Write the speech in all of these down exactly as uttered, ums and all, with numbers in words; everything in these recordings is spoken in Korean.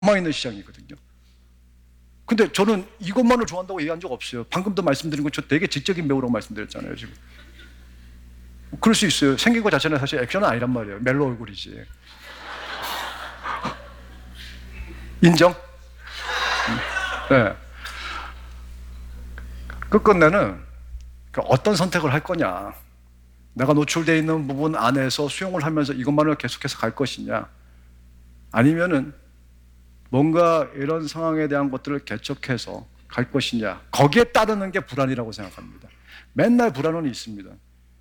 남아있는 시장이거든요. 근데 저는 이것만을 좋아한다고 얘기한 적 없어요. 방금도 말씀드린 건 저 되게 지적인 배우라고 말씀드렸잖아요, 지금. 그럴 수 있어요. 생긴 것 자체는 사실 액션은 아니란 말이에요. 멜로 얼굴이지. 인정? 네. 끝끝내는 어떤 선택을 할 거냐. 내가 노출되어 있는 부분 안에서 수용을 하면서 이것만을 계속해서 갈 것이냐. 아니면은 뭔가 이런 상황에 대한 것들을 개척해서 갈 것이냐. 거기에 따르는 게 불안이라고 생각합니다. 맨날 불안은 있습니다.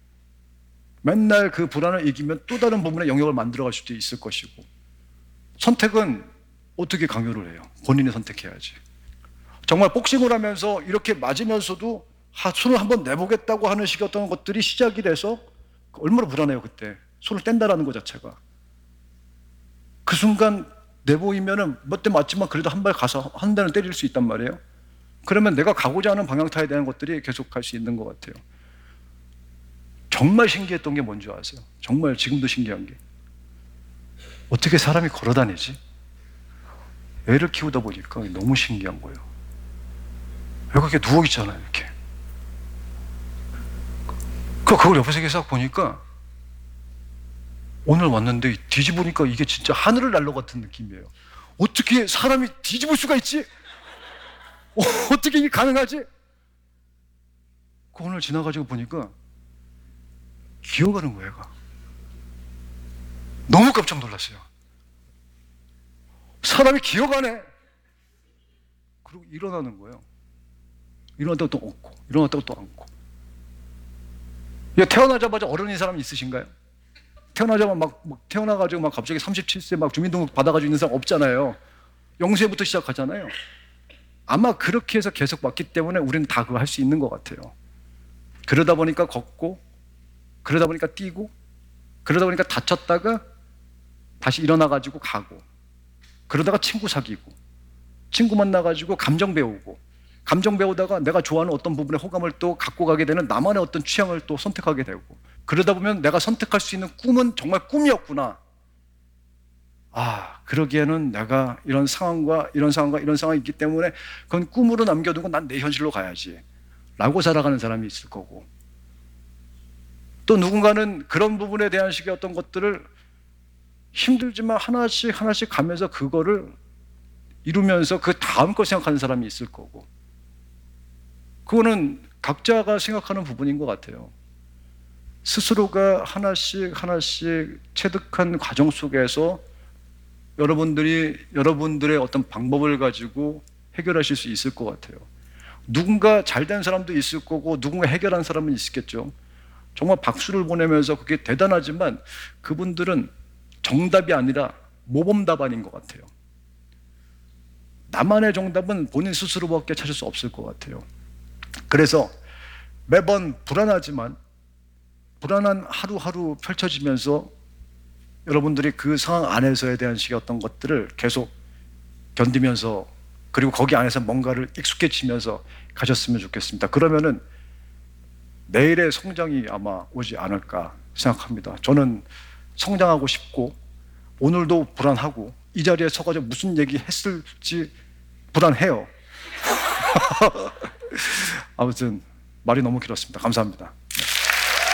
맨날 그 불안을 이기면 또 다른 부분에 영역을 만들어갈 수도 있을 것이고, 선택은 어떻게 강요를 해요? 본인이 선택해야지. 정말 복싱을 하면서 이렇게 맞으면서도 손을 한번 내보겠다고 하는 식의 어떤 것들이 시작이 돼서 얼마나 불안해요. 그때 손을 뗀다라는 것 자체가. 그 순간 내보이면은 몇 대 맞지만 그래도 한 발 가서 한 대는 때릴 수 있단 말이에요. 그러면 내가 가고자 하는 방향타에 대한 것들이 계속 갈 수 있는 것 같아요. 정말 신기했던 게 뭔지 아세요? 정말 지금도 신기한 게, 어떻게 사람이 걸어 다니지? 애를 키우다 보니까 너무 신기한 거예요. 애가 이렇게 누워 있잖아요, 이렇게. 그걸 옆에서 싹 보니까, 오늘 왔는데 뒤집으니까 이게 진짜 하늘을 날러 같은 느낌이에요. 어떻게 사람이 뒤집을 수가 있지? 어, 어떻게 이게 가능하지? 그 오늘 지나가지고 보니까 기어가는 거예요, 얘가. 너무 깜짝 놀랐어요. 사람이 기어가네. 그리고 일어나는 거예요. 일어났다고 또 없고, 일어났다고 또 앉고. 태어나자마자 어른인 사람 있으신가요? 태어나자마자 막, 막 태어나가지고 막 갑자기 삼십칠 세 막 주민등록 받아가지고 있는 사람 없잖아요. 영 세부터 시작하잖아요. 아마 그렇게 해서 계속 왔기 때문에 우리는 다 그거 할 수 있는 것 같아요. 그러다 보니까 걷고, 그러다 보니까 뛰고, 그러다 보니까 다쳤다가 다시 일어나가지고 가고, 그러다가 친구 사귀고, 친구 만나가지고 감정 배우고, 감정 배우다가 내가 좋아하는 어떤 부분에 호감을 또 갖고 가게 되는 나만의 어떤 취향을 또 선택하게 되고, 그러다 보면 내가 선택할 수 있는 꿈은 정말 꿈이었구나. 아, 그러기에는 내가 이런 상황과 이런 상황과 이런 상황이 있기 때문에 그건 꿈으로 남겨두고 난 내 현실로 가야지 라고 살아가는 사람이 있을 거고, 또 누군가는 그런 부분에 대한 식의 어떤 것들을 힘들지만 하나씩 하나씩 가면서 그거를 이루면서 그 다음 걸 생각하는 사람이 있을 거고, 그거는 각자가 생각하는 부분인 것 같아요. 스스로가 하나씩 하나씩 체득한 과정 속에서 여러분들이 여러분들의 어떤 방법을 가지고 해결하실 수 있을 것 같아요. 누군가 잘된 사람도 있을 거고 누군가 해결한 사람은 있겠죠. 정말 박수를 보내면서 그게 대단하지만 그분들은 정답이 아니라 모범 답안인 것 같아요. 나만의 정답은 본인 스스로밖에 찾을 수 없을 것 같아요. 그래서 매번 불안하지만 불안한 하루하루 펼쳐지면서 여러분들이 그 상황 안에서에 대한 식의 어떤 것들을 계속 견디면서, 그리고 거기 안에서 뭔가를 익숙해지면서 가셨으면 좋겠습니다. 그러면은 내일의 성장이 아마 오지 않을까 생각합니다. 저는 성장하고 싶고 오늘도 불안하고 이 자리에 서가지고 무슨 얘기 했을지 불안해요. 아무튼 말이 너무 길었습니다. 감사합니다.